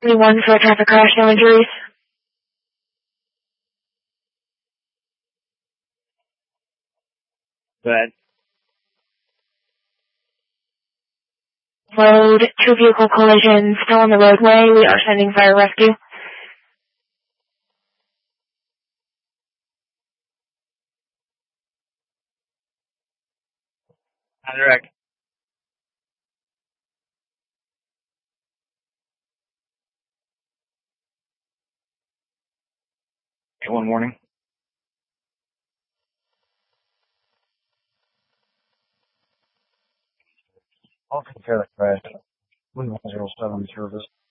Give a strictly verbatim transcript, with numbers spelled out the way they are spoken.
Anyone for a traffic crash, no injuries? Go ahead. Road, two vehicle collisions still on the roadway. We are sending fire rescue. On direct. Okay, one warning. I'll take care of the crash. one one zero seven service.